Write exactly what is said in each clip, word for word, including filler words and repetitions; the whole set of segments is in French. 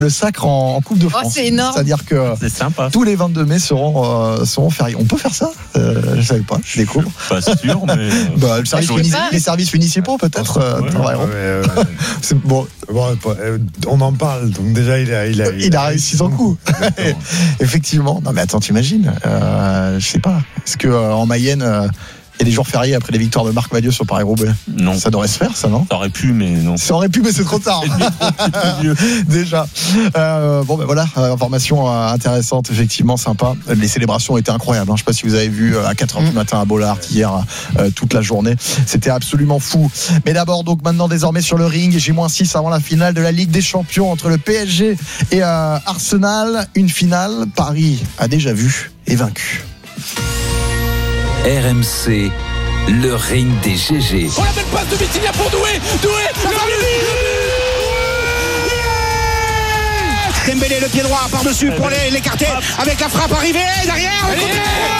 le sacre en, en Coupe de France. Oh, c'est énorme. C'est-à-dire que C'est sympa. tous les vingt-deux mai seront, euh, seront fériés. On peut faire ça euh, Je ne savais pas, je découvre. Pas sûr, mais. Bah, le service je sais munici- pas. les services municipaux, peut-être, euh, Ouais, travailleront. Ouais, ouais, ouais. C'est bon, Bon, euh, on en parle, donc déjà il a, il a, il a réussi son coup. Exactement. Effectivement. Non, mais attends, t'imagines euh, Je sais pas. Est-ce qu'en Mayenne, euh, il y a des jours fériés après les victoires de Marc Madieux sur Paris-Roubaix? Non. Ça devrait se faire, ça, non? Ça aurait pu, mais non. Ça aurait pu, mais c'est trop tard. Déjà. Euh, bon, ben voilà, euh, information euh, intéressante, effectivement, sympa. Les célébrations étaient incroyables. Hein. Je ne sais pas si vous avez vu euh, à quatre heures du matin à Bollard hier, euh, toute la journée. C'était absolument fou. Mais d'abord, donc maintenant, désormais sur le ring, J six avant la finale de la Ligue des Champions entre le P S G et euh, Arsenal. Une finale, Paris a déjà vu et vaincu. R M C, le ring des G G. Oh la belle passe de Vitinha pour Doué. Doué, la frappe de but. Dembélé le pied droit par-dessus pour les- l'écarter avec la frappe arrivée derrière le côté.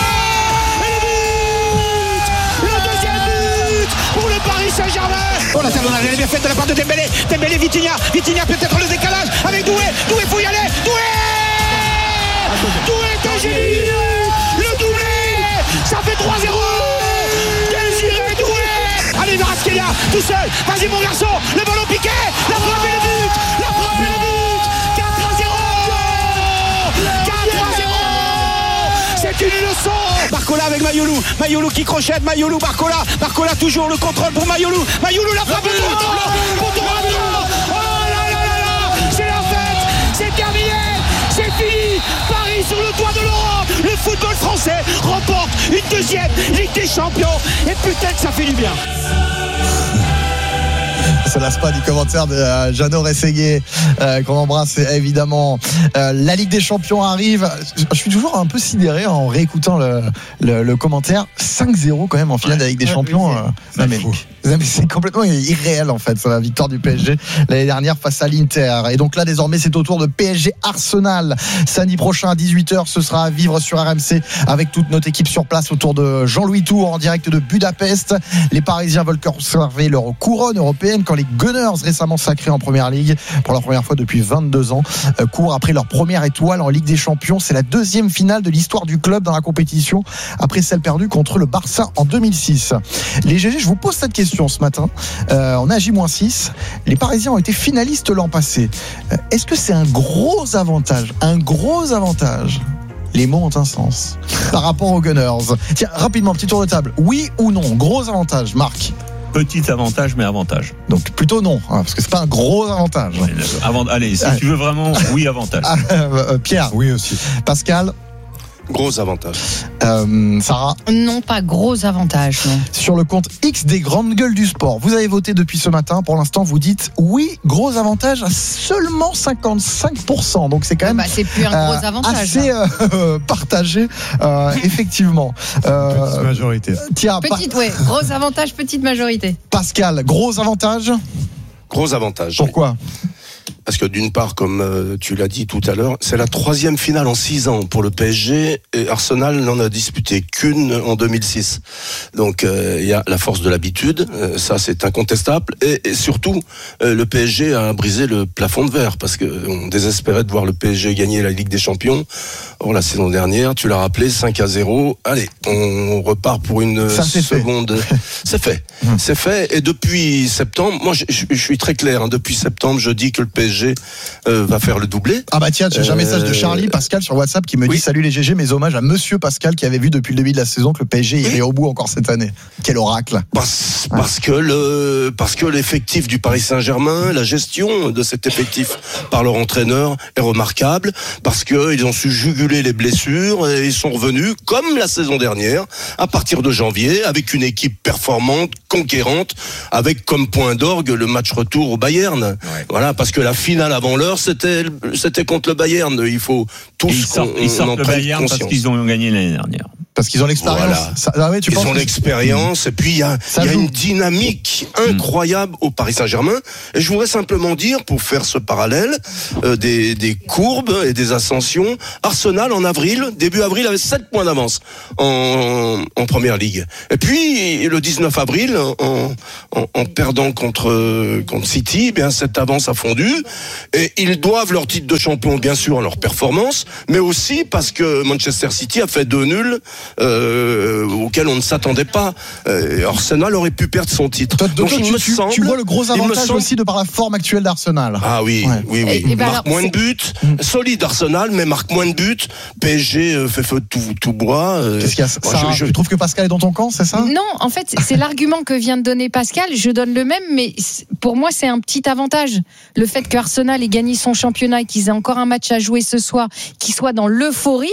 Et le deuxième but pour le Paris Saint-Germain. Oh la talonnade elle est bien faite de la part de Dembélé. Dembélé Vitinha, Vitinha peut-être le décalage avec Doué. Doué faut y aller. Doué. Doué est un génie. Le doublé. Ça fait trois zéro. Désiré Doué. Allez Varaskelia tout seul. Vas-y mon garçon. Le ballon piqué. La frappe et le but. La frappe et le but. quatre à zéro. quatre à zéro. C'est une leçon. Barcola avec Mayolou. Mayolou qui crochette. Mayolou Barcola. Barcola toujours le contrôle pour Mayolou. Mayolou la frappe. Pour droit. Pour droit. Oh là là là là. C'est la fête. C'est terminé. C'est fini. Paris sur le toit de l'Europe. Le football français remporte une deuxième Ligue des Champions. Et putain que ça fait du bien. Ça lasse pas du commentaire de euh, Jeannot Rességuier euh, qu'on embrasse évidemment. Euh, la Ligue des Champions arrive. Je suis toujours un peu sidéré en réécoutant le, le, le commentaire. cinq zéro quand même en finale de la Ligue des Champions. Euh, non, mais, non, mais c'est complètement irréel en fait, la victoire du P S G l'année dernière face à l'Inter. Et donc là désormais c'est au tour de P S G Arsenal. Samedi prochain à dix-huit heures, ce sera à vivre sur R M C avec toute notre équipe sur place autour de Jean-Louis Tour en direct de Budapest. Les Parisiens veulent conserver leur couronne européenne quand les Gunners, récemment sacrés en Première Ligue pour la première fois depuis vingt-deux ans, euh, courent après leur première étoile en Ligue des Champions. C'est la deuxième finale de l'histoire du club dans la compétition après celle perdue contre le Barça en deux mille six. Les G G, je vous pose cette question ce matin. Euh, on est à J six. Les Parisiens ont été finalistes l'an passé. Euh, est-ce que c'est un gros avantage, un gros avantage? Les mots ont un sens par rapport aux Gunners. Tiens, rapidement, petit tour de table. Oui ou non? Gros avantage, Marc? Petit avantage, mais avantage. Donc plutôt non, hein, parce que c'est pas un gros avantage. Ouais, avant, allez, si Ah. tu veux vraiment, oui, avantage. Ah, euh, Pierre, Oui aussi. Pascal, Gros avantage. euh, Sarah, Non, pas gros avantage, non. sur le compte X des grandes gueules du sport. Vous avez voté depuis ce matin. Pour l'instant, vous dites oui, gros avantage à seulement cinquante-cinq pour cent. Donc c'est quand même Bah, c'est plus un euh, gros avantage. assez hein. euh, partagé, euh, effectivement. Euh, Petite majorité. tiens, Pa- Petite, ouais, gros avantage, petite majorité. Pascal, gros avantage. Gros avantage. Pourquoi? Parce que d'une part, comme euh, tu l'as dit tout à l'heure, c'est la troisième finale en six ans pour le P S G et Arsenal n'en a disputé qu'une en deux mille six. Donc il euh, y a la force de l'habitude, euh, ça c'est incontestable. Et, et surtout, euh, le P S G a brisé le plafond de verre parce qu'on désespérait de voir le P S G gagner la Ligue des Champions. Or la saison dernière, tu l'as rappelé, cinq à zéro. Allez, on repart pour une Ça, c'est seconde. C'est fait. C'est fait. Et depuis septembre, moi je, je, je suis très clair, hein, depuis septembre, je dis que le P S G euh, va faire le doublé. Ah bah tiens, j'ai un Euh, message de Charlie Pascal sur WhatsApp qui me oui. dit salut les G G, mes hommages à Monsieur Pascal qui avait vu depuis le début de la saison que le P S G irait au bout encore cette année. Quel oracle. Parce, parce que le, parce que l'effectif du Paris Saint-Germain, la gestion de cet effectif par leur entraîneur est remarquable, parce que ils ont su juguler les blessures et ils sont revenus comme la saison dernière, à partir de janvier, avec une équipe performante, conquérante, avec comme point d'orgue le match retour au Bayern. Ouais. Voilà, parce que la finale avant l'heure, c'était, c'était contre le Bayern. Il faut tous Ils sortent, qu'on, ils sortent en le prenne Bayern conscience. parce qu'ils ont gagné l'année dernière. Parce qu'ils ont l'expérience. Voilà. Ça, ah ouais, tu Ils penses ont que- l'expérience et puis il y a, Ça il y a joue. une dynamique incroyable au Paris Saint-Germain. Et je voudrais simplement dire, pour faire ce parallèle, euh, des, des courbes et des ascensions. Arsenal en avril, début avril, avait sept points d'avance en, en Première Ligue. Et puis le dix-neuf avril, en, en, en perdant contre contre City, eh bien cette avance a fondu. Et ils doivent leur titre de champion, bien sûr, à leur performance, mais aussi parce que Manchester City a fait deux nuls. Euh, auquel on ne s'attendait pas. Euh, Arsenal aurait pu perdre son titre. Toi, Donc toi, il tu, me tu- semble, tu vois le gros il me avantage semble- aussi de par la forme actuelle d'Arsenal. Ah oui, Ouais. oui, oui. Et- et ben marque alors, moins de c'est- buts, solide Arsenal, mais marque moins de buts. P S G euh, fait feu de tout, tout bois. euh, Qu'est-ce qu'il y a moi, Sarah, je- je- Tu trouves que Pascal est dans ton camp, c'est ça? Non, en fait, c'est l'argument que vient de donner Pascal. Je donne le même, mais c- pour moi, c'est un petit avantage. Le fait que Arsenal ait gagné son championnat et qu'ils aient encore un match à jouer ce soir, qu'ils soient dans l'euphorie.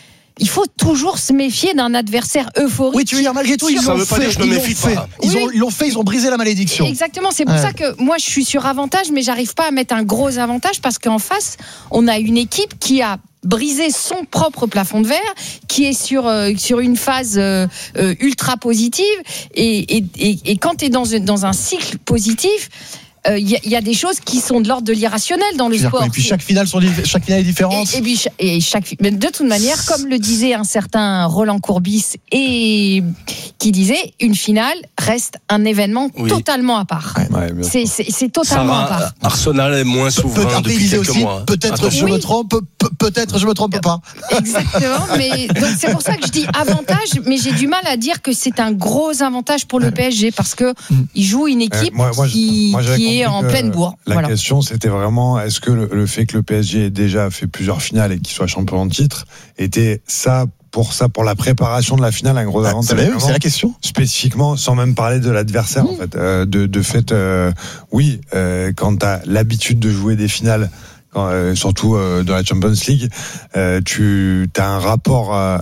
Il faut toujours se méfier d'un adversaire euphorique. Oui, tu veux dire, malgré tout, ils Ça l'ont veut pas fait. dire que je me ils l'ont méfie fait. pas. Ils Oui. ont, ils l'ont fait, ils ont brisé la malédiction. Exactement, c'est pour Ouais. ça que moi je suis sur avantage, mais j'arrive pas à mettre un gros avantage parce qu'en face, on a une équipe qui a brisé son propre plafond de verre, qui est sur euh, sur une phase euh, euh, ultra positive, et, et, et, et quand tu es dans, une- dans un cycle positif, il y, y a des choses qui sont de l'ordre de l'irrationnel dans le Je veux dire sport. quoi, Et puis chaque finale, sont, dif- chaque finale est différente. Et, et, puis, cha- et chaque, mais de toute manière, comme le disait un certain Roland Courbis, et qui disait, une finale reste un événement Oui. totalement à part. Ouais, bien sûr. C'est, c'est, c'est totalement à part. Sarah, Arsenal est moins Pe- peut- souverain après, il depuis disait quelques aussi, mois. peut-être je Oui. me trompe, pe- peut-être je me trompe pas. Exactement. Mais donc c'est pour ça que je dis avantage, mais j'ai du mal à dire que c'est un gros avantage pour le P S G parce que il joue une équipe Euh, moi- moi, qui, moi, j'avais qui est compris en que pleine bourre. La Voilà. question, c'était vraiment, est-ce que le, le fait que le P S G ait déjà fait plusieurs finales et qu'il soit champion en titre était ça pour ça pour la préparation de la finale un gros Ah, avantage c'est vrai, vraiment, c'est la question. spécifiquement, sans même parler de l'adversaire en fait, euh, de, de fait, euh, oui, euh, quand t'as l'habitude de jouer des finales. Quand, euh, surtout euh, dans la Champions League, euh, tu as un rapport à,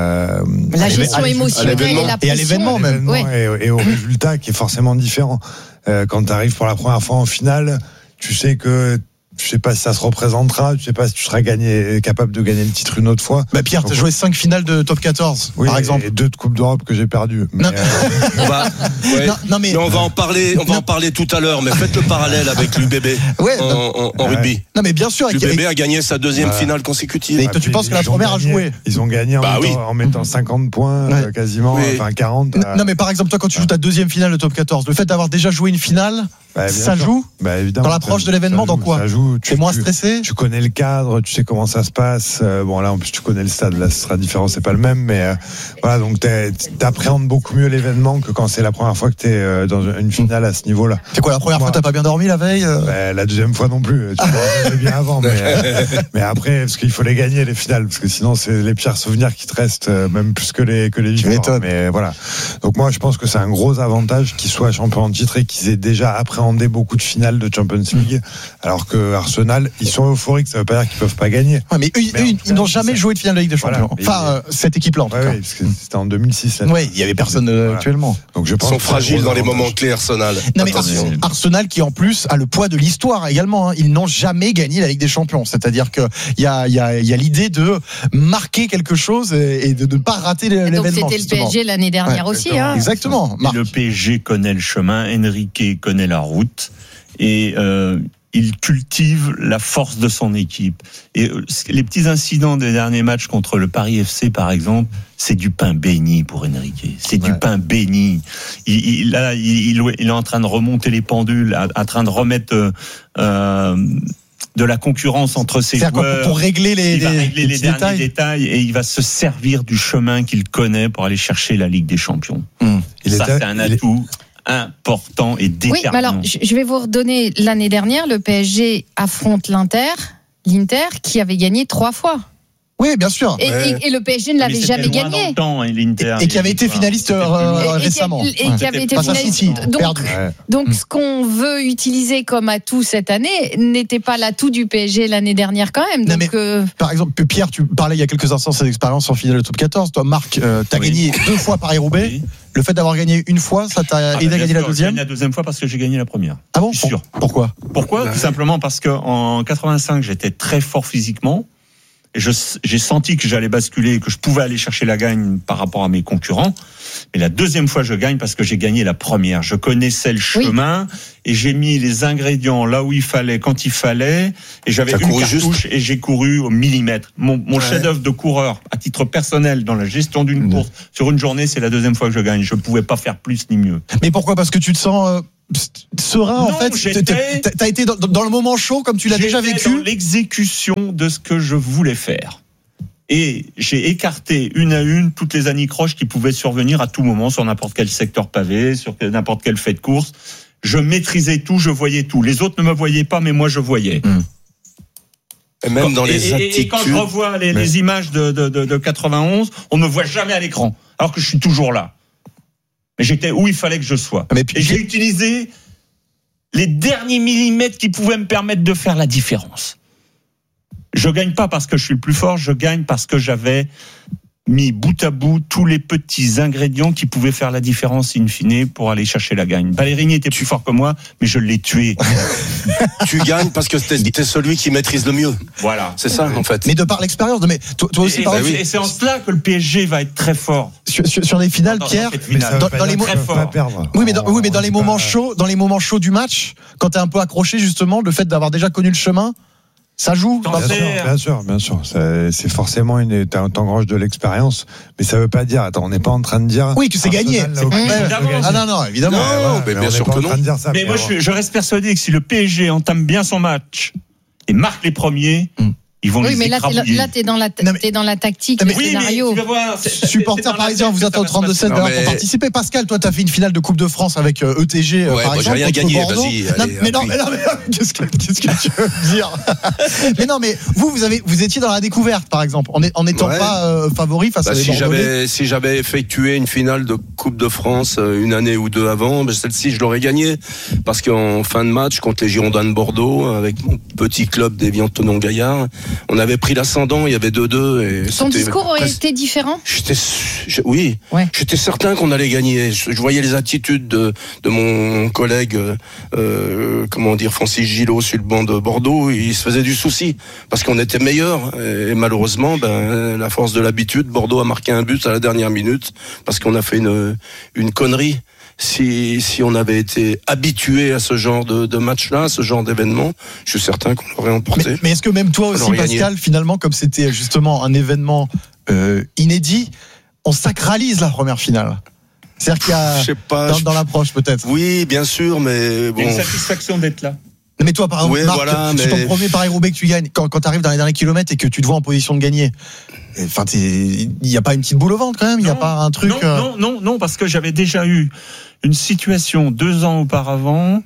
à La gestion à émotionnelle l'événement. et la Et à pression. l'événement même. Ouais. et, et au résultat qui est forcément différent. Euh, quand tu arrives pour la première fois en finale, tu sais que tu sais pas si ça se représentera, tu sais pas si tu seras gagné, capable de gagner le titre une autre fois. Bah Pierre, t'as joué cinq finales de top quatorze, Oui, par exemple. et deux de Coupe d'Europe que j'ai perdues. Mais, Non. euh, On va, ouais. Non, non, mais, Mais on va en parler, on va Non. en parler tout à l'heure, mais faites le parallèle avec l'U B B ouais, en, non, en- en rugby. non, mais bien sûr. avec- L'U B B a gagné sa deuxième Ouais. finale consécutive. Mais toi, tu puis, penses que la ils ont première a gagné- joué Ils ont gagné en, Bah mettant, oui. en mettant cinquante points, Ouais. euh, quasiment, Oui. enfin quarante. N- euh, Non, mais par exemple, toi, quand tu joues ta deuxième finale de top quatorze, le fait d'avoir déjà joué une finale, bah, bien ça sûr. joue Bah, évidemment, dans l'approche ça- de l'événement, ça dans joue, quoi ça joue. Tu t'es moins tu- stressé. Tu connais le cadre, tu sais comment ça se passe. Euh, bon là, en plus tu connais le stade, là ce sera différent, c'est pas le même, mais euh, voilà, donc t'es- t'appréhendes beaucoup mieux l'événement que quand c'est la première fois que t'es euh, dans une finale à ce niveau-là. C'est quoi la première Moi- fois, t'as pas bien dormi la veille euh Bah, la deuxième fois non plus. Tu l'aurais fait bien avant, mais, euh, mais après, parce qu'il faut les gagner les finales, parce que sinon c'est les pires souvenirs qui te restent, euh, même plus que les que les Tu victoires. m'étonnes. Mais voilà. Donc moi, je pense que c'est un gros avantage qu'ils soient champions en titre et qu'ils aient déjà appréhendé beaucoup de finales de Champions League, alors que Arsenal, ils sont euphoriques. Ça veut pas dire qu'ils peuvent pas gagner. Ouais, mais eux, ils- Mais en eux, tout ils cas, n'ont c'est jamais ça. joué de finale de Ligue des Voilà. Champions. Enfin, Et- euh, cette équipe-là, en tout Ouais, cas. ouais, parce que c'était en deux mille six. Là. Ouais, il y avait personne euh, Voilà. actuellement. Donc je Ils pense sont que c'est un fragiles gros dans les avantage. moments clés, Arsenal. Non, mais Attention. Ars- Arsenal qui en plus a le poids de l'histoire également. hein. Ils n'ont jamais gagné la Ligue des Champions. C'est-à-dire que il y a, il y a, il y a l'idée de marquer quelque chose et et de ne pas rater l'é- Donc l'événement. c'était le P justement. S G l'année dernière Ouais, aussi. Hein. Exactement. Et Marc. le P S G connaît le chemin, Enrique connaît la route et euh, il cultive la force de son équipe. Et euh, les petits incidents des derniers matchs contre le Paris F C, par exemple, c'est du pain béni pour Enrique. C'est du Ouais. pain béni. Il, il, là, il, il, il est en train de remonter les pendules, en train de remettre euh, euh, de la concurrence entre ses C'est-à-dire joueurs. pour, pour régler les, Il va les- régler les les petits derniers détails. détails et il va se servir du chemin qu'il connaît pour aller chercher la Ligue des Champions. Il Ça, était- c'est un il est- atout important et Oui, déterminant. mais alors je je vais vous redonner l'année dernière, le P S G affronte l'Inter, l'Inter qui avait gagné trois fois. Oui, bien sûr. Et, Ouais. et- et le P S G ne Mais l'avait c'était jamais loin dans gagné. le temps, hein, l'Inter. Et qui avait été finaliste euh, Et- et qui a- récemment. et qui Ouais. avait été Face à finaliste. City, Donc, perdu. Ouais. donc Mm. ce qu'on veut utiliser comme atout cette année n'était pas l'atout du P S G l'année dernière quand même. Non, Donc, mais- euh, Par exemple, Pierre, tu parlais il y a quelques instants de cette expérience en finale de top quatorze. Toi, Marc, euh, t'as Oui. gagné deux fois Paris-Roubaix. Oui. Le fait d'avoir gagné une fois, ça t'a Ah, aidé bah, à bien gagner la sûr, deuxième Je gagne la deuxième fois parce que j'ai gagné la première. Ah bon Je suis sûr. Pourquoi Pourquoi Ouais. Tout simplement parce qu'en quatre-vingt-cinq, j'étais très fort physiquement. Et je, j'ai senti que j'allais basculer, que je pouvais aller chercher la gagne par rapport à mes concurrents. Mais la deuxième fois, je gagne parce que j'ai gagné la première. Je connaissais le chemin oui. et j'ai mis les ingrédients là où il fallait, quand il fallait. Et j'avais T'as une cartouche juste. et j'ai couru au millimètre. Mon, mon ouais. chef-d'œuvre de coureur, à titre personnel, dans la gestion d'une mmh. course, sur une journée, c'est la deuxième fois que je gagne. Je ne pouvais pas faire plus ni mieux. Mais pourquoi ? Parce que tu te sens... Euh... serein non, en fait. j'étais, t'as été dans, dans le moment chaud comme tu l'as déjà vécu. Dans l'exécution de ce que je voulais faire. Et j'ai écarté une à une toutes les anicroches qui pouvaient survenir à tout moment sur n'importe quel secteur pavé, sur n'importe quel fait de course. Je maîtrisais tout, je voyais tout. Les autres ne me voyaient pas, mais moi je voyais. Mmh. Et même dans les et, attitudes. Et quand je revois les, mais... les images de, de, de, de quatre-vingt-onze, on ne me voit jamais à l'écran, alors que je suis toujours là. Mais j'étais où il fallait que je sois. Mais puis, et j'ai utilisé les derniers millimètres qui pouvaient me permettre de faire la différence. Je gagne pas parce que je suis le plus fort, je gagne parce que j'avais mis bout à bout tous les petits ingrédients qui pouvaient faire la différence in fine pour aller chercher la gagne. Ballerini était plus fort que moi, mais je l'ai tué. Tu gagnes parce que t'es, t'es celui qui maîtrise le mieux. Voilà. C'est ça, en fait. Mais de par l'expérience, mais toi, toi aussi, et, par et, exemple. Et c'est en cela que le P S G va être très fort. Sur, sur, sur les finales, dans, Pierre, dans, dans, dans les moments, oui, mais dans, oui, mais dans les moments chauds, dans les moments chauds du match, quand t'es un peu accroché justement, le fait d'avoir déjà connu le chemin. Ça joue. Bien sûr, bien sûr, bien sûr. C'est, c'est forcément une. T'engranges de l'expérience, mais ça veut pas dire. Attends, on n'est pas en train de dire. Oui, que c'est gagné. C'est pas ah non, non, évidemment. Non, ouais, voilà, mais bien sûr que non. Ça, mais moi, je, je reste persuadé que si le P S G entame bien son match et marque les premiers. Mm. Ils vont oui, les mais là, t'es, là, t'es dans la, t- t'es dans la tactique, mais, le oui, scénario. Mais tu vas voir, c'est, supporter parisien, vous êtes au trente-deux sept mais... pour participer. Pascal, toi, t'as fait une finale de Coupe de France avec E T G, ouais, par bah, exemple. J'ai rien gagné, Bordeaux. vas-y. Non, allez, mais non, mais non, mais non, qu'est-ce que, qu'est-ce que tu veux dire? Mais non, mais vous, vous avez, vous étiez dans la découverte, par exemple, en, en n'étant ouais. pas euh, favori face bah, à des si j'avais, si j'avais effectué une finale de Coupe de France euh, une année ou deux avant, bah, celle-ci, je l'aurais gagnée. Parce qu'en fin de match, contre les Girondins de Bordeaux, avec mon petit club d'Évian Thonon-Gaillard, on avait pris l'ascendant, il y avait deux deux. Et Ton discours aurait presque... été différent? J'étais, je, oui, ouais. J'étais certain qu'on allait gagner. Je, je voyais les attitudes de, de mon collègue, euh, comment dire, Francis Gillot sur le banc de Bordeaux. Il se faisait du souci parce qu'on était meilleurs. Et malheureusement, ben, la force de l'habitude, Bordeaux a marqué un but à la dernière minute parce qu'on a fait une, une connerie. Si, si on avait été habitué à ce genre de, de match-là, à ce genre d'événement, je suis certain qu'on l'aurait emporté. Mais, mais est-ce que même toi aussi, Pascal, gagné. Finalement, comme c'était justement un événement euh, inédit, on sacralise la première finale? C'est-à-dire qu'il y a, je sais pas, dans, je... dans l'approche peut-être. Oui, bien sûr, mais bon. Il y a une satisfaction d'être là. Mais toi, par exemple, oui, Marc, voilà, c'est mais... ton premier Paris-Roubaix que tu gagnes. Quand, quand tu arrives dans les derniers kilomètres et que tu te vois en position de gagner, enfin, il n'y a pas une petite boule au ventre quand même? Il n'y a pas un truc... Non, euh... non, non, non, parce que j'avais déjà eu une situation deux ans auparavant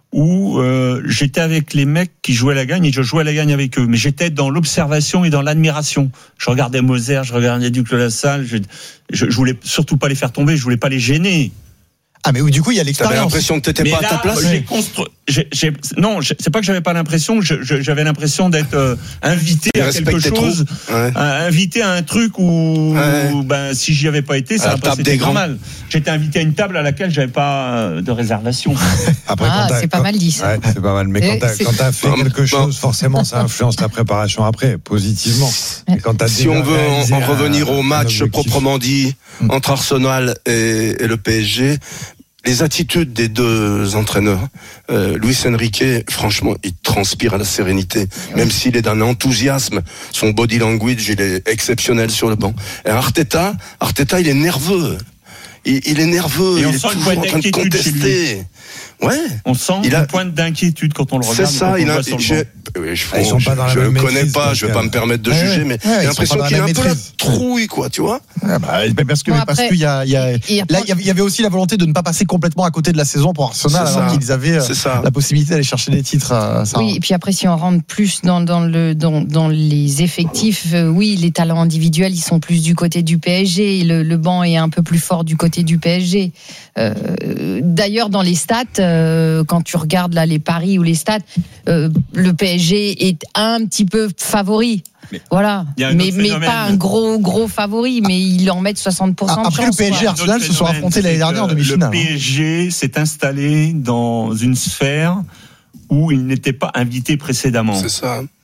où euh, j'étais avec les mecs qui jouaient la gagne et je jouais la gagne avec eux. Mais j'étais dans l'observation et dans l'admiration. Je regardais Moser, je regardais Duc de la Salle. Je, je, je voulais surtout pas les faire tomber, je voulais pas les gêner. Ah mais oui, du coup il y a l'expérience. T'avais l'impression que t'étais mais pas là, à ta place. J'ai constru... j'ai, j'ai... Non, j'ai... c'est pas que j'avais pas l'impression. Je, je, j'avais l'impression d'être euh, invité à quelque chose, ouais. à, invité à un truc où, ouais. où ben si j'y avais pas été, ça aurait été normal. J'étais invité à une table à laquelle j'avais pas de réservation. Après, ah, c'est pas mal dit ça. Ouais, c'est pas mal. Mais quand t'as, quand t'as fait non, quelque chose, non. forcément, ça influence ta préparation après, positivement. Et quand t'as si on veut en, en revenir un, au match proprement dit entre Arsenal et, et le P S G. Les attitudes des deux entraîneurs, euh, Luis Enrique, franchement, il transpire à la sérénité, même s'il est d'un enthousiasme. Son body language, il est exceptionnel sur le banc. Et Arteta, Arteta, il est nerveux. Il, il est nerveux. Et on il sent est une toujours pointe en train de contester. Ouais. On sent il une a... pointe d'inquiétude quand on le regarde. C'est ça. Il a. Je, je, je, je le connais pas. Je vais pas me permettre de ouais, juger, mais ouais, j'ai l'impression qu'il a un peu la trouille, quoi. Tu vois. Ah bah, parce que bon, parce qu'il y a, il y a, il là, il y avait aussi la volonté de ne pas passer complètement à côté de la saison pour Arsenal, alors qu'ils avaient la possibilité d'aller chercher des titres. Ça. Oui. Et puis après, si on rentre plus dans dans le dans dans les effectifs, euh, oui, les talents individuels, ils sont plus du côté du P S G. Le, le banc est un peu plus fort du côté du P S G. Euh, d'ailleurs, dans les stats. Euh, quand tu regardes là les paris ou les stats, euh, le P S G est un petit peu favori. Mais, voilà, mais, mais pas un gros gros favori, mais ils en mettent soixante pour cent. Après, de chance, le P S G et Arsenal se sont affrontés l'année dernière en demi-finale. Le P S G s'est installé dans une sphère où il n'était pas invité précédemment. C'est ça.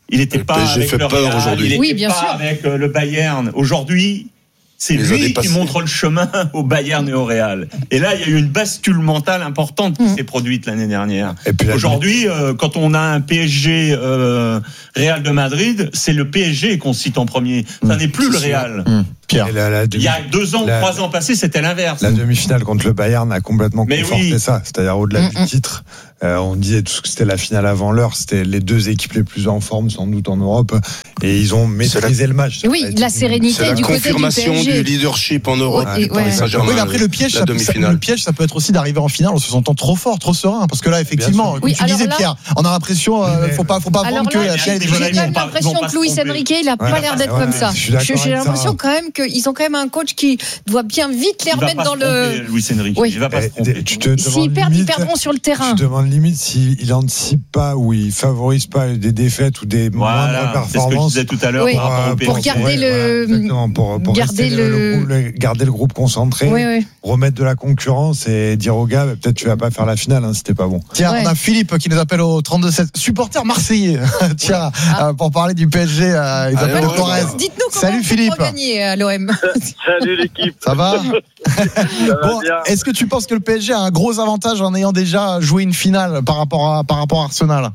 Il n'était pas P S G avec fait le peur Real, aujourd'hui. il n'était Oui, bien pas sûr. avec euh, le Bayern. Aujourd'hui, c'est Il les a lui qui dépassés. montre le chemin au Bayern et au Real. Et là, il y a eu une bascule mentale importante qui Mm. s'est produite l'année dernière. Et puis la- Aujourd'hui, euh, quand on a un P S G euh, Real de Madrid, c'est le P S G qu'on cite en premier. Ça Mm. n'est plus le C'est sûr. Real. Hum, Pierre. et la, la Il demi- y a deux ans, La- trois ans passés, c'était l'inverse. La demi-finale contre le Bayern a complètement Mais conforté oui. ça. C'est-à-dire au-delà Mm, du mm. titre, euh, on disait tout ce que c'était la finale avant l'heure. C'était les deux équipes les plus en forme sans doute en Europe, et ils ont maîtrisé le match. Oui, Ça a été la une- sérénité C'est la du côté du confirmation P S du G. leadership en Europe. Ouais, du Paris ouais. Saint-Germain. Oui, mais après le piège, la ça, ça- demi-finale. le piège, ça peut être aussi d'arriver en finale en se sentant trop fort, trop serein, parce que là, effectivement, sûr. comme Oui, tu alors disais, là- Pierre, on a l'impression, euh, Mais- faut pas, faut pas Alors vendre que là, la finale est j'ai déjà quand gagnée. même Ils vont l'impression pas que se Luis tromper. Enrique, il a Ouais, pas l'air d'être ouais, comme ça. je suis d'accord J'ai j'ai avec ça. l'impression quand même qu'ils ont quand même un coach qui doit bien vite les Il va remettre pas dans se tromper, le. Luis Enrique. Oui. Il va pas se Eh, tromper. tu te S'ils demandes perdent, ils limite- perdront sur le terrain. Tu te demandes limite s'il anticipe pas ou il favorise pas des défaites ou des Voilà, moindres c'est ce que je performances. disais tout à l'heure Oui. par rapport au Pour P S G. garder le- exactement, pour, pour garder rester le, le- le groupe, le- garder le groupe concentré, Oui, oui. remettre de la concurrence et dire aux gars, bah, peut-être tu vas pas faire la finale, hein, si t'es pas bon. Tiens, Ouais. on a Philippe qui nous appelle au trente-deux sept. Supporter marseillais. Tiens, Ah. euh, pour parler du P S G, euh, ils Allez, appellent ouais, au Torres. ouais. Dites-nous comment Salut, on fait Philippe. pour gagner à l'O M. Salut l'équipe, Ça va? ça va Bon, bien. est-ce que tu penses que le P S G a un gros avantage en ayant déjà joué une finale par rapport à, par rapport à Arsenal?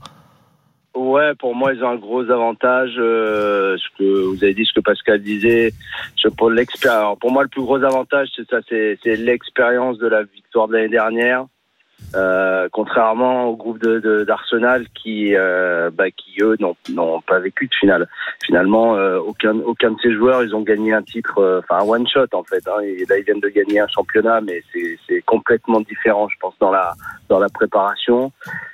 Ouais, pour moi, ils ont un gros avantage. Euh, ce que vous avez dit, ce que Pascal disait. Je, pour l'expérience, pour moi, le plus gros avantage, c'est ça, c'est, c'est l'expérience de la victoire de l'année dernière. Euh, contrairement au groupe de, de, d'Arsenal qui, euh, bah, qui eux n'ont, n'ont pas vécu de finale. Finalement, euh, aucun, aucun de ces joueurs, ils ont gagné un titre, euh, enfin un one shot en fait. Hein, et là, ils viennent de gagner un championnat, mais c'est, c'est complètement différent, je pense, dans la, dans la préparation.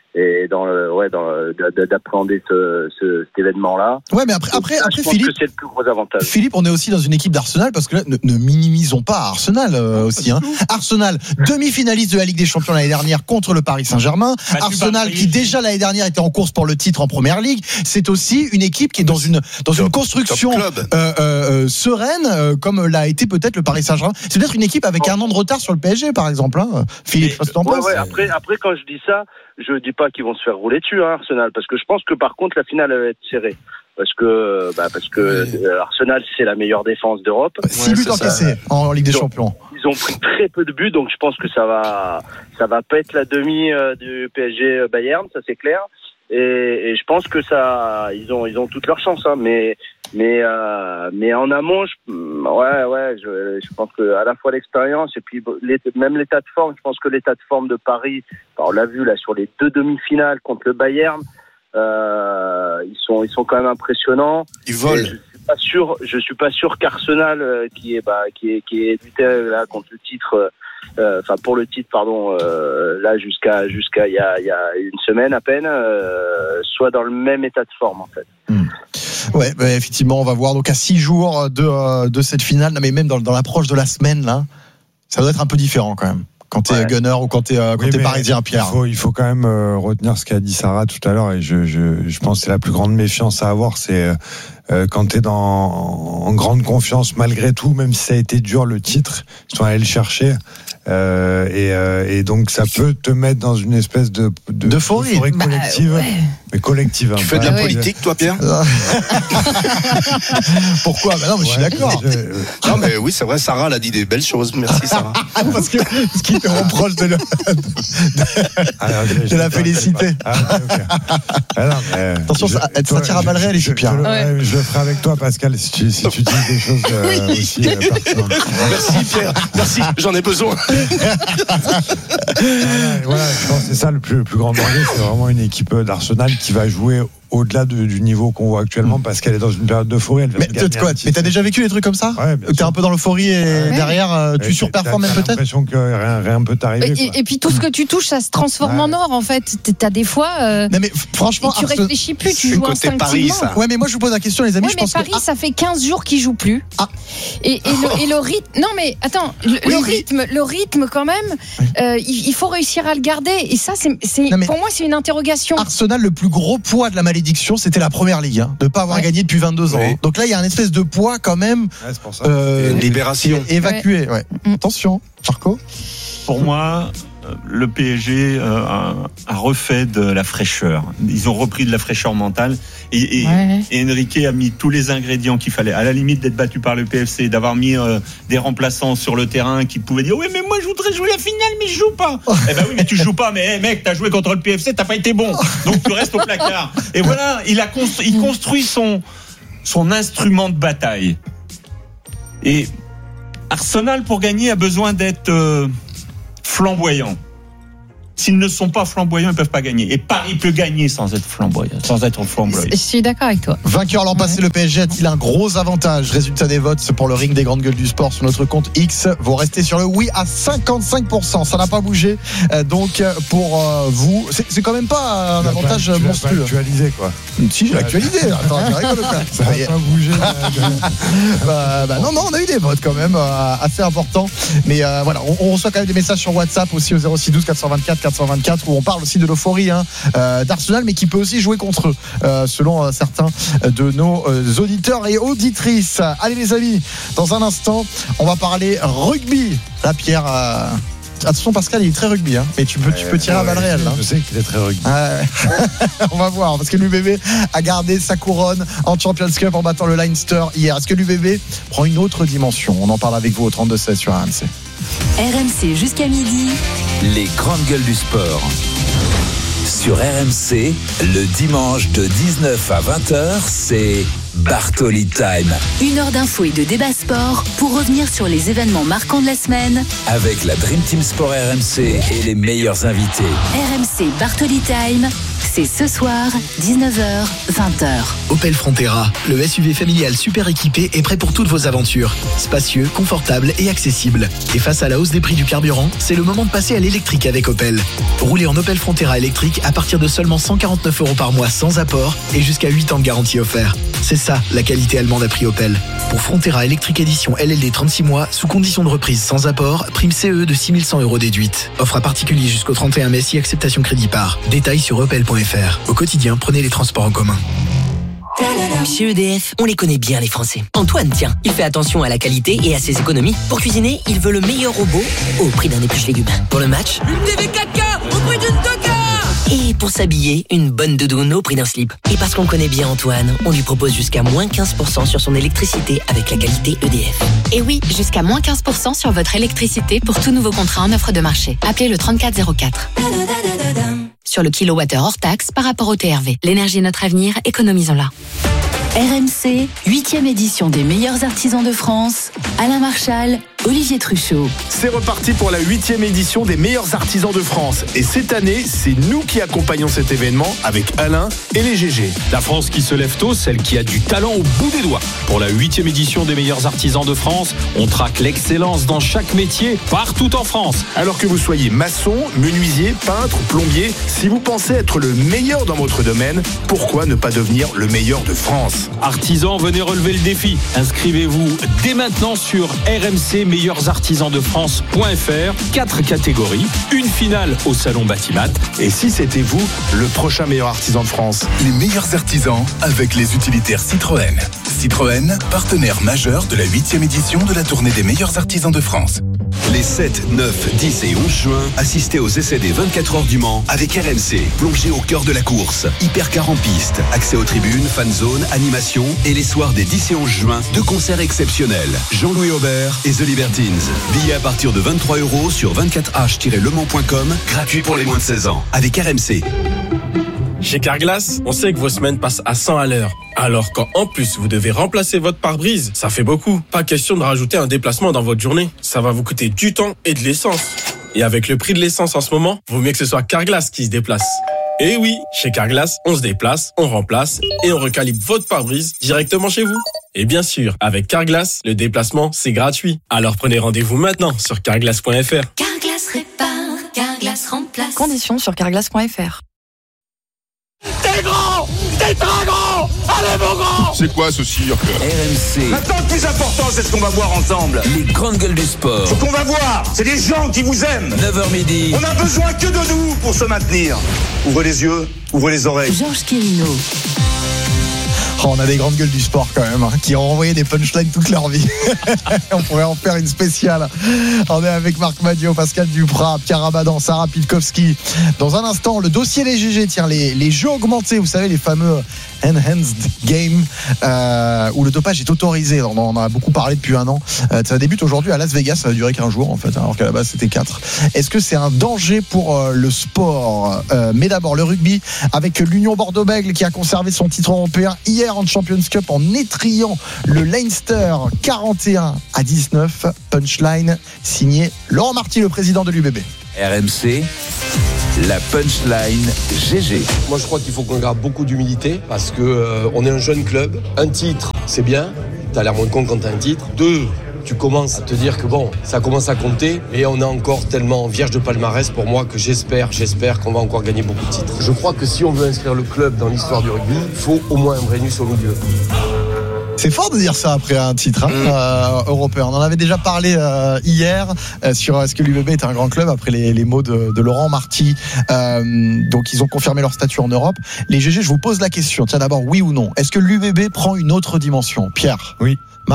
Et dans le, ouais, dans le, d'appréhender ce, ce, cet événement-là. Ouais, mais après, après, Donc, après je pense Philippe. que c'est le plus gros avantage. Philippe, on est aussi dans une équipe d'Arsenal parce que là, ne, ne minimisons pas Arsenal euh, aussi. Hein. Arsenal, demi-finaliste de la Ligue des Champions l'année dernière contre le Paris Saint-Germain. Battu Arsenal par le qui P S G. déjà l'année dernière était en course pour le titre en Première Ligue. C'est aussi une équipe qui est dans une dans une Top- construction top club. euh, euh, sereine, euh, comme l'a été peut-être le Paris Saint-Germain. C'est peut-être une équipe avec un an de retard sur le P S G, par exemple. Hein. Philippe, Mais- je t'en Ouais, penses. ouais, après, après, quand je dis ça, je dis pas qu'ils vont se faire rouler dessus, hein, Arsenal, parce que je pense que par contre la finale elle va être serrée, parce que, bah, parce que euh, Arsenal c'est la meilleure défense d'Europe. Six Ouais, buts c'est ça. encaissés en Ligue des Donc, Champions. Ils ont pris très peu de buts, donc je pense que ça va, ça va pas être la demi euh, du P S G Bayern, ça c'est clair. Et, et je pense que ça, ils ont, ils ont toutes leurs chances, hein, mais, mais, euh, mais en amont, je, ouais, ouais, je, je pense que à la fois l'expérience et puis l'état- même l'état de forme. Je pense que l'état de forme de Paris, on l'a vu là sur les deux demi-finales contre le Bayern, euh, ils sont, ils sont quand même impressionnants. Ils Et volent. je suis pas sûr, je suis pas sûr qu'Arsenal, euh, qui est, bah, qui est, qui est lutté là contre le titre, euh, enfin pour le titre, pardon, euh, là jusqu'à, jusqu'à il y a, il y a une semaine à peine, euh, soit dans le même état de forme en fait. Ouais, bah, effectivement, on va voir. Donc à six jours de euh, de cette finale, non, mais même dans, dans l'approche de la semaine là, ça doit être un peu différent quand même. Quand t'es Ouais. gunner ou quand t'es euh, quand Oui, t'es mais parisien, Pierre. Il faut, il faut quand même euh, retenir ce qu'a dit Sarah tout à l'heure, et je, je, je pense que c'est la plus grande méfiance à avoir, c'est euh, quand t'es dans, en grande confiance malgré tout, même si ça a été dur le titre, ils sont allés le chercher. Euh, et, euh, et donc ça peut te mettre dans une espèce de, de D'euphorie. Bah, collective, ouais. mais collective. Tu hein, fais de pas- la ouais. politique, toi, Pierre? Pourquoi bah non, mais je suis Ouais, d'accord. je- Non, mais oui, c'est vrai, Sarah, elle a dit des belles choses. Merci, Sarah. Ah, parce que ce qui te reproche de, le- Alors, je- je- de la je- féliciter. Ah, ok, ok. Ah, non, mais, Attention, je- ça- ça toi, tire à je- balles réelles je- ici, je- Pierre. Je, le- Ouais. ouais, je le ferai avec toi, Pascal, si tu, si tu dis des choses euh, aussi euh, pertinentes. Merci, Pierre. Merci, j'en ai besoin. Voilà, voilà, je pense que c'est ça le plus, le plus grand danger, c'est vraiment une équipe d'Arsenal qui va jouer au-delà de- du niveau qu'on voit actuellement parce qu'elle est dans une période d'euphorie. Elle vient Mais de gagner t'as quoi un titre. Mais t'as déjà vécu des trucs comme ça Ouais, bien T'es sûr. un peu dans l'euphorie et Ouais. derrière euh, Et tu t'as- surperformes t'as même peut-être. l'impression que rien, rien peut t'arriver. Et, quoi. et puis tout ce que tu touches, ça se transforme Ouais. en or en fait. T'as des fois, euh, Non mais franchement, tu Arsenal- réfléchis plus, tu c'est joues côté instinctivement. Paris, ça. Ouais, mais moi je vous pose la question, les amis. Oui, je mais pense Paris, que ça fait quinze jours qu'ils jouent plus. Ah. Et, et, le, et le rythme. Non, mais attends, le, Oui, le oui. rythme, le rythme quand même, euh, il, il faut réussir à le garder. Et ça, c'est, c'est Non, mais- pour moi, c'est une interrogation. Arsenal, le plus gros poids de la malédiction, c'était la première ligue, hein, de ne pas avoir Ouais. gagné depuis vingt-deux ans. Oui. Donc là, il y a un espèce de poids quand même Ouais, c'est pour ça. euh, Une libération. évacué. Ouais. Mm. Attention, Marco. Pour moi, le P S G euh, a, a refait de la fraîcheur. Ils ont repris de la fraîcheur mentale et, et, ouais. et Enrique a mis tous les ingrédients qu'il fallait. À la limite d'être battu par le P F C, d'avoir mis euh, des remplaçants sur le terrain qui pouvaient dire oui mais moi je voudrais jouer la finale mais je joue pas. Eh ben oui mais tu joues pas mais hey, mec t'as joué contre le P F C, t'as pas été bon donc tu restes au placard. Et voilà, il a construit, il construit son son instrument de bataille. Et Arsenal, pour gagner, a besoin d'être euh, flamboyant. S'ils ne sont pas flamboyants, ils ne peuvent pas gagner. Et Paris peut gagner sans être flamboyant, sans être flamboyant. Je suis d'accord avec toi. Vainqueur l'an passé, le P S G a-t-il un gros avantage? Résultat des votes pour le ring des grandes gueules du sport sur notre compte X. Vous restez sur le oui à cinquante-cinq pour cent. Ça n'a pas bougé. Donc, pour vous, c'est, c'est quand même pas un tu avantage pas, monstrueux. Tu l'as actualisé, quoi. Si, je l'ai actualisé. Attends, tu rigoles, quoi. Ça n'a pas bougé. bah, bah, non, non, on a eu des votes quand même euh, assez importants. Mais euh, voilà, on, on reçoit quand même des messages sur WhatsApp aussi au zéro six douze quatre cent vingt-quatre quatre cent vingt-quatre où on parle aussi de l'euphorie hein, euh, d'Arsenal, mais qui peut aussi jouer contre eux, euh, selon euh, certains de nos euh, auditeurs et auditrices. Allez les amis, dans un instant, on va parler rugby. La Pierre. Euh... Attention Pascal, il est très rugby, hein. Mais tu peux, tu peux tirer ouais, à balles réelles. Hein. Je sais qu'il est très rugby. Ouais. On va voir, parce que l'U B B a gardé sa couronne en Champions Cup en battant le Leinster hier. Est-ce que l'U B B prend une autre dimension? On en parle avec vous au trente-deux seize sur R M C. R M C jusqu'à midi. Les grandes gueules du sport. Sur R M C, le dimanche de dix-neuf à vingt heures, c'est Bartoli Time. Une heure d'infos et de débat sport pour revenir sur les événements marquants de la semaine. Avec la Dream Team Sport R M C et les meilleurs invités. R M C Bartoli Time, c'est ce soir, dix-neuf heures, vingt heures. Opel Frontera, le S U V familial super équipé est prêt pour toutes vos aventures. Spacieux, confortable et accessible. Et face à la hausse des prix du carburant, c'est le moment de passer à l'électrique avec Opel. Roulez en Opel Frontera électrique à partir de seulement cent quarante-neuf euros par mois sans apport et jusqu'à huit ans de garantie offert. C'est ça, la qualité allemande à prix Opel. Pour Frontera électrique édition L L D trente-six mois, sous condition de reprise sans apport, prime C E de six mille cent euros déduite. Offre à particulier jusqu'au trente et un mai si acceptation crédit par. Détails sur opel point f r. Au quotidien, prenez les transports en commun. Chez E D F, on les connaît bien les Français. Antoine, tiens, il fait attention à la qualité et à ses économies. Pour cuisiner, il veut le meilleur robot au prix d'un épluche légumes. Pour le match, une T V quatre K au prix d'une Toka. Et pour s'habiller, une bonne doudoune au prix d'un slip. Et parce qu'on connaît bien Antoine, on lui propose jusqu'à moins quinze pour cent sur son électricité avec la qualité E D F. Et oui, jusqu'à moins quinze pour cent sur votre électricité pour tout nouveau contrat en offre de marché. Appelez le trente-quatre zéro quatre. Sur le kilowattheure hors taxe par rapport au T R V. L'énergie est notre avenir, économisons-la. R M C, huitième édition des meilleurs artisans de France. Alain Marchal, Olivier Truchot. C'est reparti pour la huitième édition des meilleurs artisans de France. Et cette année, c'est nous qui accompagnons cet événement avec Alain et les G G. La France qui se lève tôt, celle qui a du talent au bout des doigts. Pour la huitième édition des meilleurs artisans de France, on traque l'excellence dans chaque métier, partout en France. Alors que vous soyez maçon, menuisier, peintre, plombier, si vous pensez être le meilleur dans votre domaine, pourquoi ne pas devenir le meilleur de France ? Artisans, venez relever le défi. Inscrivez-vous dès maintenant sur R M C meilleurs artisans de France point f r. Quatre catégories, une finale au salon Batimat. Et si c'était vous, le prochain meilleur artisan de France. Les meilleurs artisans avec les utilitaires Citroën. Citroën, partenaire majeur de la huitième édition de la tournée des meilleurs artisans de France. Les sept, neuf, dix et onze juin, assistez aux essais des vingt-quatre heures du Mans avec R M C. Plongez au cœur de la course. Hypercar en piste, accès aux tribunes, fan zone, animation et les soirs des dix et onze juin, deux concerts exceptionnels. Jean-Louis Aubert et The Libertines. Billets à partir de vingt-trois euros sur vingt-quatre h tiret le mans point com, gratuit pour les moins de seize ans. Avec R M C. Chez Carglass, on sait que vos semaines passent à cent à l'heure. Alors quand en plus vous devez remplacer votre pare-brise, ça fait beaucoup. Pas question de rajouter un déplacement dans votre journée. Ça va vous coûter du temps et de l'essence. Et avec le prix de l'essence en ce moment, vaut mieux que ce soit Carglass qui se déplace. Et oui, chez Carglass, on se déplace, on remplace et on recalibre votre pare-brise directement chez vous. Et bien sûr, avec Carglass, le déplacement, c'est gratuit. Alors prenez rendez-vous maintenant sur carglass point f r. Carglass répare, Carglass remplace. Conditions sur carglass point f r. T'es grand! T'es très grand! Allez mon grand! C'est quoi ce cirque? R M C. Maintenant le plus important c'est ce qu'on va voir ensemble. Les grandes gueules du sport. Ce qu'on va voir, c'est des gens qui vous aiment. neuf heures midi. On a besoin que de nous pour se maintenir. Ouvrez les yeux, ouvrez les oreilles. Georges Quérino. Oh, on a des grandes gueules du sport quand même, hein, qui ont envoyé des punchlines toute leur vie. On pourrait en faire une spéciale. On est avec Marc Madiot, Pascal Duprat, Pierre Abadan, Sarah Pilkowski. Dans un instant, le dossier les G G, tiens, les, les jeux augmentés, vous savez, les fameux Enhanced Game, euh, où le dopage est autorisé. On en a beaucoup parlé depuis un an. Euh, ça débute aujourd'hui à Las Vegas, ça va durer qu'un jour en fait, alors qu'à la base c'était quatre. Est-ce que c'est un danger pour euh, le sport euh, Mais d'abord le rugby avec l'Union Bordeaux-Bègles qui a conservé son titre européen hier en Champions Cup en étriant le Leinster quarante et un à dix-neuf. Punchline signé Laurent Marty, le président de l'U B B. R M C, la punchline G G. Moi je crois qu'il faut qu'on garde beaucoup d'humilité parce que euh, on est un jeune club. Un titre, c'est bien. T'as l'air moins con quand t'as un titre. Deux, tu commences à te dire que bon, ça commence à compter et on est encore tellement vierge de palmarès pour moi que j'espère, j'espère qu'on va encore gagner beaucoup de titres. Je crois que si on veut inscrire le club dans l'histoire du rugby, il faut au moins un Brennus au milieu. C'est fort de dire ça après un titre hein, euh, européen. On en avait déjà parlé euh, hier euh, sur est-ce que l'U B B est un grand club après les, les mots de, de Laurent Marty. Euh, donc ils ont confirmé leur statut en Europe. Les G G, je vous pose la question. Tiens d'abord, oui ou non ? Est-ce que l'U B B prend une autre dimension ? Pierre ? Oui. Marc ?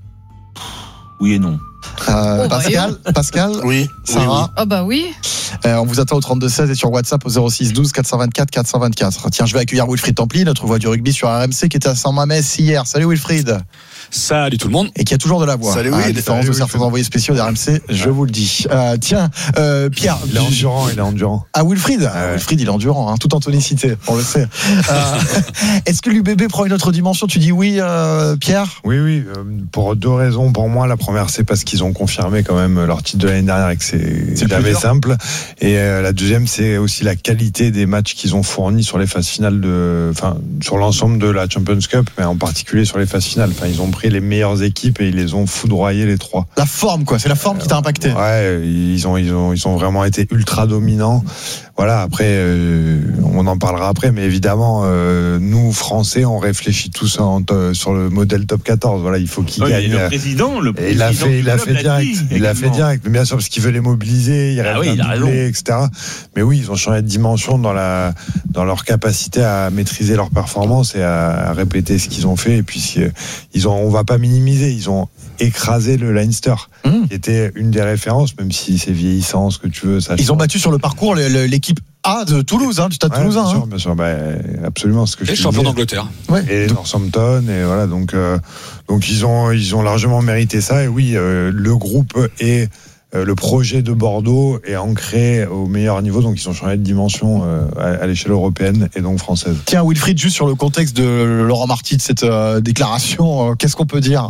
Oui et non. Euh, Oh, bah, Pascal, Pascal, Oui. Sarah, Oh bah oui. euh, on vous attend au trente-deux seize et sur WhatsApp au zéro six douze quatre cent vingt-quatre quatre cent vingt-quatre. Tiens, je vais accueillir Wilfried Templi, notre voix du rugby sur R M C, qui était à Saint-Mamès hier. Salut Wilfried. Salut tout le monde. Et qui a toujours de la voix. Salut, à la Will. différence Salut, de certains Will. envoyés spéciaux d'R M C, je vous le dis. Euh, tiens, euh, Pierre. Il est endurant, il est endurant. Ah, Wilfried, Ah ouais. Wilfried, il est endurant, hein, tout en tonicité, on le sait. Euh, est-ce que l'U B B prend une autre dimension ? Tu dis oui, euh, Pierre ? Oui, oui, euh, pour deux raisons. Pour moi, la première, c'est parce qu'ils ont confirmé quand même leur titre de l'année dernière et que c'est, C'est jamais plus dur. simple. Et euh, la deuxième, c'est aussi la qualité des matchs qu'ils ont fournis sur les phases finales de, enfin, sur l'ensemble de la Champions Cup, mais en particulier sur les phases finales. Enfin, ils ont pris les meilleures équipes et ils les ont foudroyés les trois. La forme, quoi, c'est la forme qui t'a impacté. Ouais, ils ont, ils ont, ils ont vraiment été ultra dominants. Voilà, après, euh, on en parlera après, mais évidemment, euh, nous, Français, on réfléchit tous en, euh, sur le modèle top quatorze. Voilà, il faut qu'il Oui, gagne. le président, le Et il l'a président fait, du il l'a club fait l'a direct. dit Il l'a fait également. direct, mais bien sûr, parce qu'il veut les mobiliser, il Ah rêve oui, il a d'un raison. doublé, et cetera. Mais oui, ils ont changé de dimension dans la, dans leur capacité à maîtriser leur performance et à, à répéter ce qu'ils ont fait. Et puis, ils ont, on va pas minimiser, ils ont écrasé le Leinster, Mmh. qui était une des références, même si c'est vieillissant, ce que tu veux. Ça Ils ont battu sur le parcours le- le- l'équipe A de Toulouse, hein, du Stade Ouais, Toulousain. bien hein. sûr, bien sûr, bah, absolument ce que je Et te champion disais. d'Angleterre. Ouais. Et Northampton, et voilà, donc euh, donc ils ont ils ont largement mérité ça. Et oui, euh, le groupe et euh, le projet de Bordeaux est ancré au meilleur niveau, donc ils ont changé de dimension euh, à, à l'échelle européenne et donc française. Tiens, Wilfried, juste sur le contexte de Laurent Marty, de cette euh, déclaration, euh, qu'est-ce qu'on peut dire ?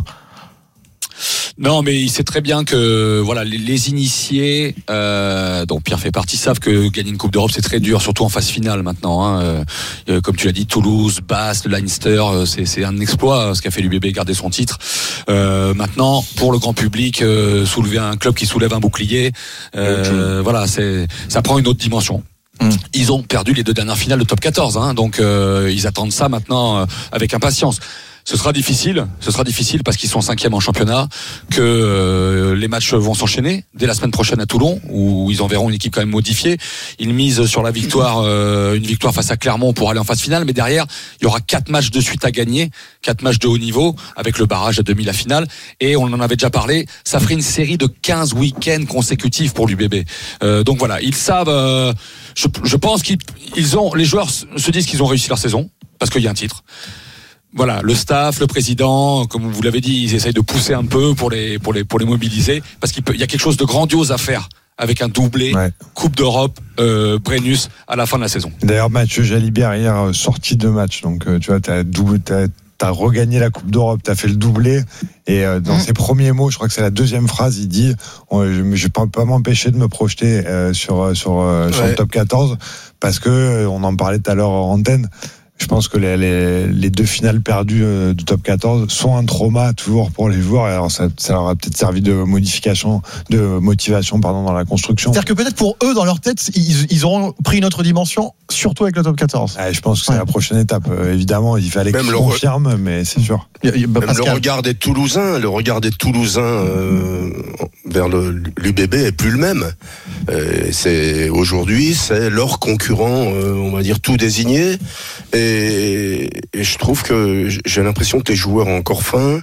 Non, mais il sait très bien que voilà les, les initiés, euh, dont Pierre fait partie, savent que gagner une Coupe d'Europe c'est très dur, surtout en phase finale maintenant. Hein. Euh, comme tu l'as dit, Toulouse, Basse, le Leinster, euh, c'est, c'est un exploit euh, ce qu'a fait l'U B B, garder son titre. Euh, maintenant, pour le grand public, euh, soulever un club qui soulève un bouclier, euh, voilà, c'est ça prend une autre dimension. Ils ont perdu les deux dernières finales de top quatorze, hein, donc euh, ils attendent ça maintenant euh, avec impatience. Ce sera difficile, ce sera difficile parce qu'ils sont cinquième en championnat, que euh, les matchs vont s'enchaîner dès la semaine prochaine à Toulon, où ils enverront une équipe quand même modifiée. Ils misent sur la victoire, euh, une victoire face à Clermont pour aller en phase finale, mais derrière il y aura quatre matchs de suite à gagner, quatre matchs de haut niveau avec le barrage à demi la finale. Et on en avait déjà parlé, ça ferait une série de quinze week-ends consécutifs pour l'U B B. Euh, donc voilà, ils savent. Euh, je, je pense qu'ils ils ont, les joueurs se disent qu'ils ont réussi leur saison parce qu'il y a un titre. Voilà, le staff, le président, comme vous l'avez dit, ils essayent de pousser un peu pour les pour les pour les mobiliser parce qu'il peut, il y a quelque chose de grandiose à faire avec un doublé Ouais. Coupe d'Europe, euh, Brennus à la fin de la saison. D'ailleurs, Mathieu Jalibert hier euh, sorti de match, donc euh, tu vois, t'as double, t'as T'as regagné la Coupe d'Europe, t'as fait le doublé, et euh, dans mmh. ses premiers mots, je crois que c'est la deuxième phrase, il dit oh, je ne vais pas, pas m'empêcher de me projeter euh, sur sur, euh, ouais. sur le top quatorze parce que euh, on en parlait tout à l'heure en antenne. Je pense que les, les, les deux finales perdues euh, du top quatorze sont un trauma toujours pour les joueurs. Et alors ça, ça leur a peut-être servi de modification, de motivation pardon dans la construction. C'est-à-dire que peut-être pour eux, dans leur tête, ils, ils auront pris une autre dimension, surtout avec le top quatorze. Ah, je pense que c'est ouais. la prochaine étape. Euh, évidemment, il fallait qu'ils confirment, mais c'est sûr. Même le regard des Toulousains, le regard des Toulousains euh, vers le, l'U B B est plus le même. Euh, c'est aujourd'hui, c'est leur concurrent, euh, on va dire tout désigné. Et Et, et je trouve que j'ai l'impression que les joueurs ont encore faim.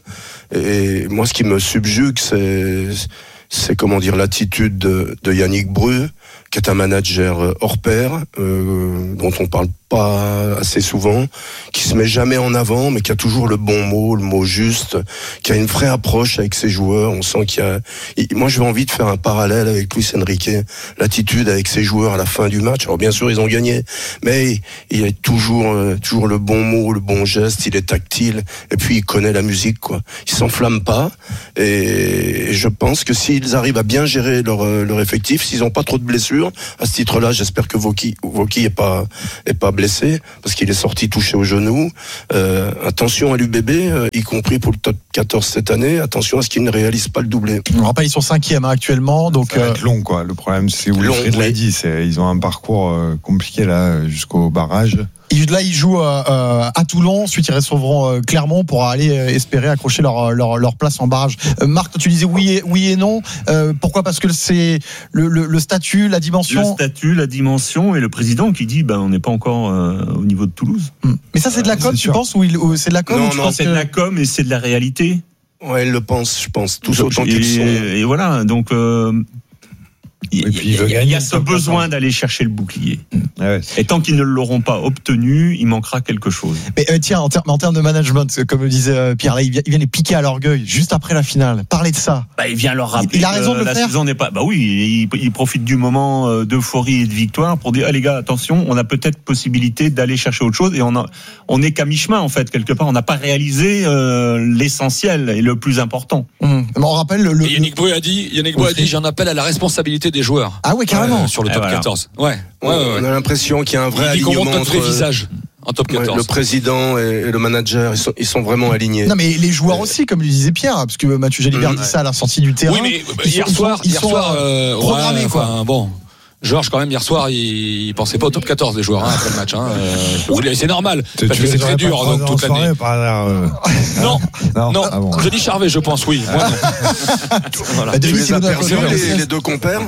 Et moi, ce qui me subjugue, c'est, c'est comment dire, l'attitude de, de Yannick Bru, qui est un manager hors pair, euh, dont on parle pas assez souvent, qui se met jamais en avant, mais qui a toujours le bon mot, le mot juste, qui a une vraie approche avec ses joueurs. On sent qu'il y a. Moi, j'ai envie de faire un parallèle avec Luis Enrique, l'attitude avec ses joueurs à la fin du match. Alors bien sûr, ils ont gagné, mais il a toujours, euh, toujours le bon mot, le bon geste. Il est tactile, et puis il connaît la musique, quoi. Il s'enflamme pas, et je pense que s'ils arrivent à bien gérer leur leur effectif, s'ils ont pas trop de blessures, à ce titre-là, j'espère que Voki, Voki est pas est pas blessé, parce qu'il est sorti touché au genou. Euh, attention à l'U B B, euh, y compris pour le top quatorze cette année, attention à ce qu'il ne réalise pas le doublé. On rappelle, ils sont cinquième hein, actuellement, donc ça va être long, quoi. Le problème, c'est Wilfried l'a dit, c'est, ils ont un parcours euh, compliqué là jusqu'au barrage. Là, ils jouent euh, à Toulon, ensuite ils recevront euh, Clermont pour aller euh, espérer accrocher leur, leur, leur place en barrage. Euh, Marc, tu disais oui et, oui et non. Euh, pourquoi ? Parce que c'est le, le, le statut, la dimension. Le statut, la dimension et le président qui dit ben, on n'est pas encore euh, au niveau de Toulouse. Hum. Mais ça, c'est de la com, tu penses, ou, il, ou c'est de la com Non, ou tu non, penses c'est que... de la com et c'est de la réalité. Ouais, ils le pensent, je pense, tous autant et, qu'ils sont. Et voilà, donc. Euh, Il, et puis il, il, il y a ce besoin d'aller chercher le bouclier. Ouais. Et tant qu'ils ne l'auront pas obtenu, il manquera quelque chose. Mais euh, tiens, en, ter- en termes de management, comme le disait euh, Pierre, là, il vient, il vient les piquer à l'orgueil juste après la finale. Parlez de ça. Bah, il vient leur rappeler. Il, il a raison de le la faire. Saison n'est pas. Bah oui, il, il profite du moment d'euphorie et de victoire pour dire ah, les gars, attention, on a peut-être possibilité d'aller chercher autre chose et on a, on est qu'à mi-chemin en fait quelque part. On n'a pas réalisé euh, l'essentiel et le plus important. Mmh. On rappelle le. le et Yannick Bru a dit, Yannick Bru a dit, j'en appelle à la responsabilité des joueurs. Ah oui, carrément. Euh, sur le top voilà. quatorze. Ouais. ouais, on, ouais, ouais. on a l'impression qu'il y a un vrai il alignement notre entre vrai visage en top quatorze. Ouais, le président et, et le manager, ils sont, ils sont vraiment alignés. Non, mais les joueurs aussi, comme le disait Pierre, parce que Mathieu Jalibert mmh, dit ouais. ça à la sortie du terrain. Oui, mais ils hier sont, soir, ils hier sont, soir, euh, programmés ouais, quoi. Enfin, bon. Georges, quand même, hier soir, il, il pensait pas au top quatorze, les joueurs, hein, après le match. Hein. Euh, c'est normal, tu, parce tu que c'est très dur donc, toute l'année. Euh... Non, non, non. Ah bon. Je dis Charvet, je pense, oui. Moi, non. Voilà. Bah, tu les as perdus, les, les deux compères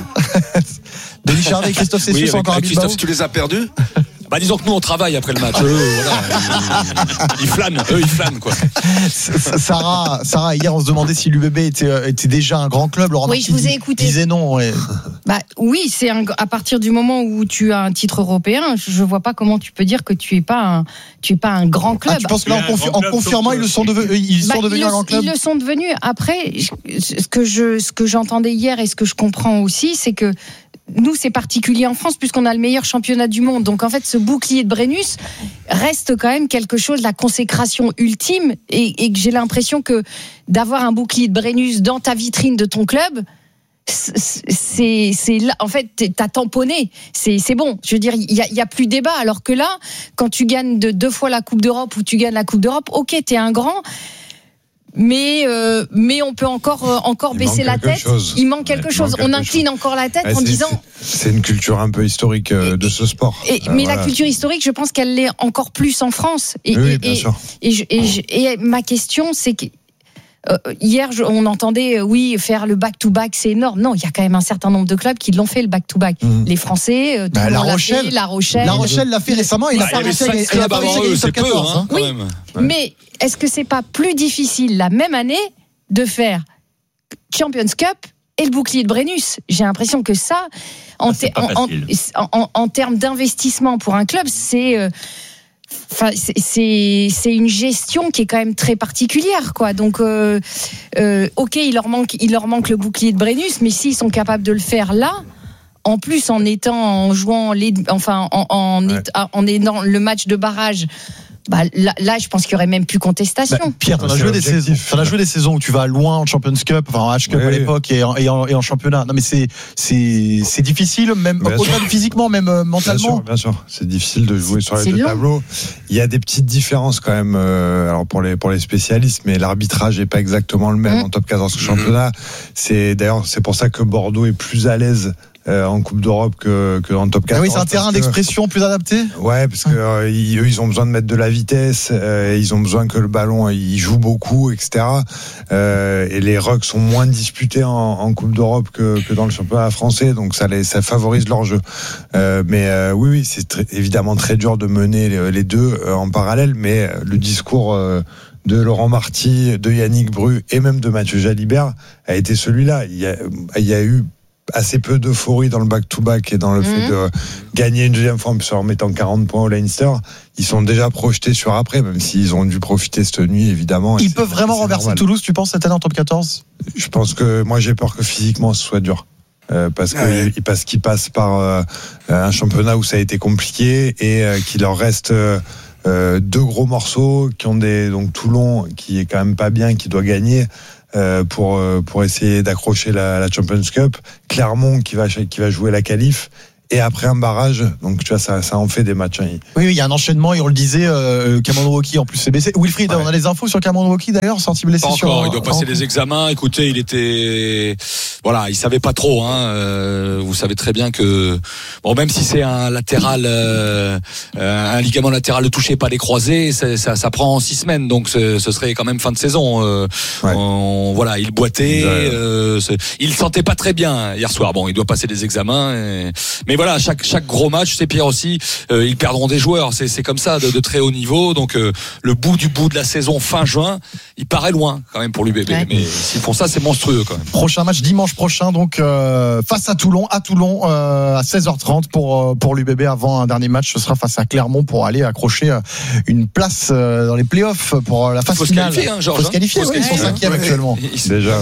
Denis Charvet et Christophe Cessieux oui, sont encore à Bilbao. Christophe, tu les as perdus? Bah disons que nous on travaille après le match. Eux, voilà, ils, ils flânent, eux ils flânent quoi. Sarah, Sarah, hier on se demandait si l'U B B était, était déjà un grand club. Laurent oui, Marty je vous ai écouté. Disait non. Ouais. Bah oui, c'est un, à partir du moment où tu as un titre européen, je vois pas comment tu peux dire que tu es pas un, tu es pas un grand club. Ah, tu penses que là en, confi- en confirmant ils le sont devenus, ils bah, sont devenus ils un grand club. Ils le sont devenus. Après, ce que je, ce que j'entendais hier et ce que je comprends aussi, c'est que nous, c'est particulier en France puisqu'on a le meilleur championnat du monde. Donc, en fait, ce bouclier de Brennus reste quand même quelque chose, la consécration ultime. Et, et que j'ai l'impression que d'avoir un bouclier de Brennus dans ta vitrine de ton club, c'est, c'est là, en fait, t'as tamponné. C'est, c'est bon. Je veux dire, il y a, il y a plus débat. Alors que là, quand tu gagnes de deux fois la Coupe d'Europe ou tu gagnes la Coupe d'Europe, ok, t'es un grand. Mais euh, mais on peut encore euh, encore il baisser la tête. Chose. Il manque quelque ouais, chose. Il manque on incline chose. encore la tête ouais, en c'est, disant. C'est, c'est une culture un peu historique euh, de ce sport. Et, euh, mais voilà. La culture historique, je pense qu'elle l'est encore plus en France. Et, oui, et, bien et, sûr. Et, je, et, je, et ma question, c'est que euh, hier, je, on entendait, euh, oui, faire le back-to-back, c'est énorme. Non, il y a quand même un certain nombre de clubs qui l'ont fait, le back-to-back. Mmh. Les Français, euh, tout bah, le monde la l'a Rochelle, fait, La Rochelle. La Rochelle l'a fait récemment. Il bah, a pas réussi à gagner top quatorze. Hein, oui, même. Mais est-ce que c'est pas plus difficile la même année de faire Champions Cup et le bouclier de Brennus? J'ai l'impression que ça, en, ça, te, en, en, en, en termes d'investissement pour un club, c'est, euh, c'est, c'est, c'est une gestion qui est quand même très particulière, quoi. Donc, euh, euh, ok, il leur manque, il leur manque le bouclier de Brennus, mais s'ils sont capables de le faire là, en plus en étant, en jouant, les, enfin, en, en, ouais. en, en aidant le match de barrage. Bah, là, là, je pense qu'il y aurait même plus contestation. Bah, Pierre, t'en as joué des saisons, t'en as joué des saisons où tu vas loin en Champions Cup, enfin en H Cup oui, à l'époque et en, et, en, et en championnat. Non, mais c'est c'est c'est difficile, même au-delà de physiquement, même euh, mentalement. Bien sûr, bien sûr, c'est difficile de jouer sur les c'est deux long. tableaux. Il y a des petites différences quand même. Euh, alors pour les pour les spécialistes, mais l'arbitrage est pas exactement le même mmh. en top quatorze mmh. championnat. C'est d'ailleurs c'est pour ça que Bordeaux est plus à l'aise euh, en Coupe d'Europe que, que dans le top quatorze. Ah oui, c'est un terrain que, d'expression plus adapté. Ouais, parce que euh, ils, eux, ils ont besoin de mettre de la vitesse, euh, ils ont besoin que le ballon, il joue beaucoup, et cetera. Euh, et les rucks sont moins disputés en, en Coupe d'Europe que, que dans le championnat français, donc ça, les, ça favorise leur jeu. Euh, mais euh, oui, oui, c'est très, évidemment très dur de mener les, les deux euh, en parallèle, mais le discours euh, de Laurent Marty, de Yannick Bru et même de Mathieu Jalibert a été celui-là. Il y a, il y a eu assez peu d'euphorie dans le back-to-back et dans le mmh. fait de gagner une deuxième fois en mettant quarante points au Leinster. Ils sont déjà projetés sur après, même s'ils ont dû profiter cette nuit, évidemment. Ils peuvent vraiment renverser normal. Toulouse, tu penses, cette année en top quatorze? Je pense que moi, j'ai peur que physiquement, ce soit dur. Euh, parce que ouais. parce qu'ils passent par euh, un championnat où ça a été compliqué et euh, qu'il leur reste euh, deux gros morceaux qui ont des donc Toulon qui est quand même pas bien, qui doit gagner euh, pour pour essayer d'accrocher la, la Champions Cup, Clermont qui va qui va jouer la qualif. Et après un barrage, donc tu vois, ça, ça en fait des matchs. Hein. Oui, il y a un enchaînement, et on le disait, euh, Cameron Wauquiez en plus s'est blessé. Wilfried, ouais. on a les infos sur Cameron Wauquiez d'ailleurs, sorti blessé pas sur. Encore, il doit passer en... des examens. Écoutez, il était, voilà, il savait pas trop. Hein. Euh, vous savez très bien que, bon, même si c'est un latéral, euh, un ligament latéral touché, pas les croisés, ça, ça, ça prend six semaines, donc ce, ce serait quand même fin de saison. Euh, ouais. on, voilà, il boitait, ouais. euh, il le sentait pas très bien hier soir. Bon, il doit passer des examens, et... mais voilà, chaque chaque gros match, c'est pire aussi. Euh, ils perdront des joueurs, c'est c'est comme ça, de, de très haut niveau. Donc euh, le bout du bout de la saison fin juin, il paraît loin quand même pour l'U B B. Ouais. Mais s'ils font ça, c'est monstrueux quand même. Prochain match dimanche prochain, donc euh, face à Toulon, à Toulon euh, à seize heures trente pour pour l'U B B. Avant un dernier match, ce sera face à Clermont pour aller accrocher une place dans les playoffs pour la phase faut finale. Se qualifier, hein, Georges, faut se qualifier, oui, ils sont cinquième actuellement. Déjà.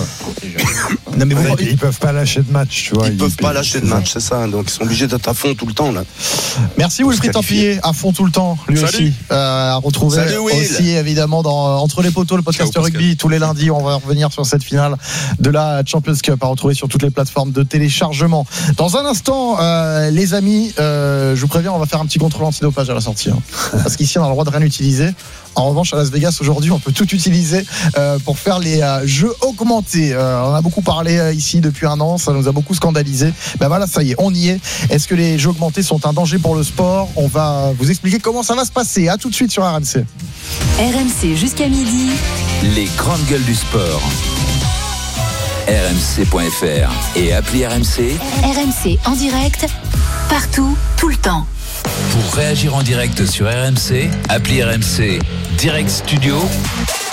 Non, mais vous, ils peuvent pas lâcher de match, tu vois. Ils, ils peuvent pas lâcher de match, c'est ça. Donc ils sont obligés d'être à fond tout le temps là. Merci Wilfried Templier, à fond tout le temps, lui Salut. aussi. Euh, à retrouver Salut, aussi évidemment dans Entre les poteaux, le podcast Ciao, rugby tous les lundis. On va revenir sur cette finale de la Champions Cup à retrouver sur toutes les plateformes de téléchargement. Dans un instant, euh, les amis, euh, je vous préviens, on va faire un petit contrôle antidopage à la sortie, hein. Parce qu'ici on a le droit de rien utiliser. En revanche, à Las Vegas aujourd'hui, on peut tout utiliser euh, pour faire les euh, jeux augmentés. Euh, on a beaucoup parlé euh, ici depuis un an, ça nous a beaucoup scandalisé. Ben voilà, ça y est, on y est. Est-ce que les jeux augmentés sont un danger pour le sport? On va vous expliquer comment ça va se passer. À tout de suite sur R M C. R M C jusqu'à midi. Les grandes gueules du sport. R M C point F R et appli R M C. R M C en direct, partout, tout le temps. Pour réagir en direct sur R M C, appli R M C Direct Studio